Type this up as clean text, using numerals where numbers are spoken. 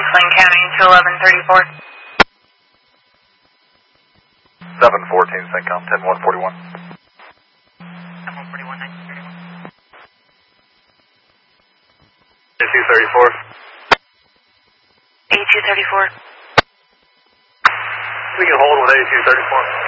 Lane County to 1134. 714 CENTCOM 10141. 141, 1931. A234. A234. We can hold with A234.